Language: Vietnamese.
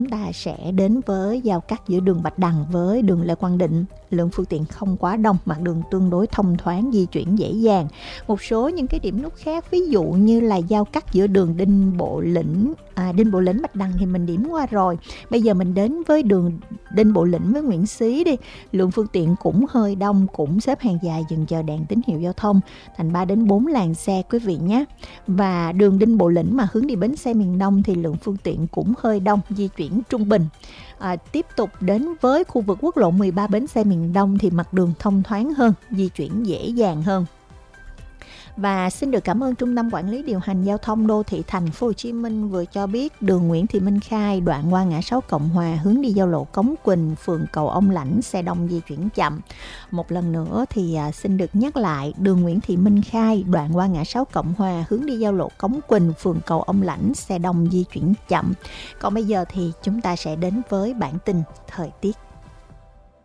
Chúng ta sẽ đến với giao cắt giữa đường Bạch Đằng với đường Lê Quang Định. Lượng phương tiện không quá đông, mặt đường tương đối thông thoáng, di chuyển dễ dàng. Một số những cái điểm nút khác, ví dụ như là giao cắt giữa đường Đinh Bộ Lĩnh Bạch Đằng thì mình điểm qua rồi. Bây giờ mình đến với đường Đinh Bộ Lĩnh với Nguyễn Xí đi. Lượng phương tiện cũng hơi đông, cũng xếp hàng dài dừng chờ đèn tín hiệu giao thông, thành 3 đến 4 làn xe quý vị nhé. Và đường Đinh Bộ Lĩnh mà hướng đi bến xe miền Đông thì lượng phương tiện cũng hơi đông, di chuyển trung bình. Tiếp tục đến với khu vực quốc lộ 13 bến xe miền Đông thì mặt đường thông thoáng hơn, di chuyển dễ dàng hơn. Và xin được cảm ơn Trung tâm Quản lý Điều hành Giao thông Đô thị Thành phố Hồ Chí Minh vừa cho biết đường Nguyễn Thị Minh Khai đoạn qua ngã 6 Cộng Hòa hướng đi giao lộ Cống Quỳnh, phường Cầu Ông Lãnh, xe đông di chuyển chậm. Một lần nữa thì xin được nhắc lại, đường Nguyễn Thị Minh Khai đoạn qua ngã 6 Cộng Hòa hướng đi giao lộ Cống Quỳnh, phường Cầu Ông Lãnh, xe đông di chuyển chậm. Còn bây giờ thì chúng ta sẽ đến với bản tin thời tiết.